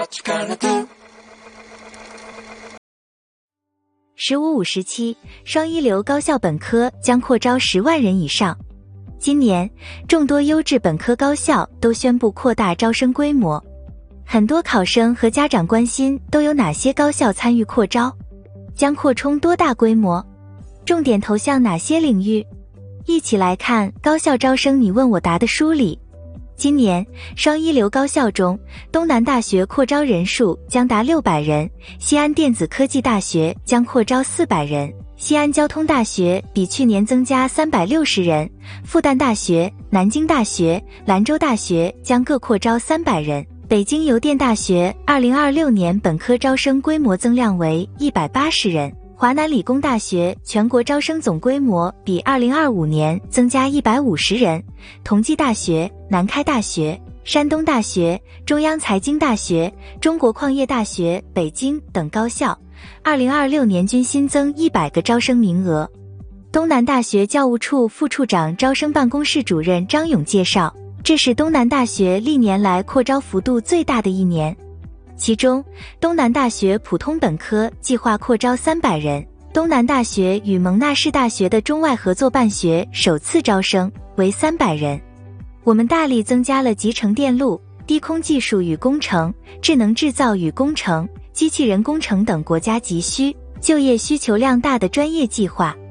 15-57，双一流高校本科将扩招10万人以上。今年，众多优质本科高校都宣布扩大招生规模。很多考生和家长关心都有哪些高校参与扩招，将扩充多大规模，重点投向哪些领域？一起来看高校招生你问我答的梳理。今年双一流高校中，东南大学扩招人数将达600人，西安电子科技大学将扩招400人，西安交通大学比去年增加360人，复旦大学、南京大学、兰州大学将各扩招300人。北京邮电大学2026年本科招生规模增量为180人，华南理工大学全国招生总规模比2025年增加150人，同济大学、南开大学、山东大学、中央财经大学、中国矿业大学北京等高校2026年均新增100个招生名额。东南大学教务处副处长招生办公室主任张勇介绍，这是东南大学历年来扩招幅度最大的一年。其中，东南大学普通本科计划扩招300人，东南大学与蒙纳士大学的中外合作办学首次招生为300人。我们大力增加了集成电路、低空技术与工程、智能制造与工程、机器人工程等国家急需、就业需求量大的专业计划，